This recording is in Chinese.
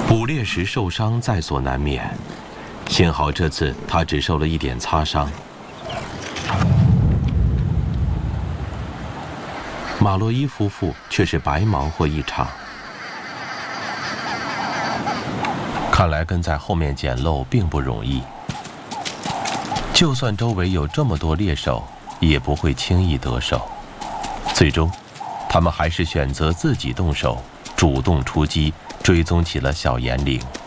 捕猎时受伤在所难免，幸好这次他只受了一点擦伤。马洛伊夫妇却是白忙活一场。看来跟在后面捡漏并不容易，就算周围有这么多猎手，也不会轻易得手。最终，他们还是选择自己动手，主动出击，追踪起了小岩岭。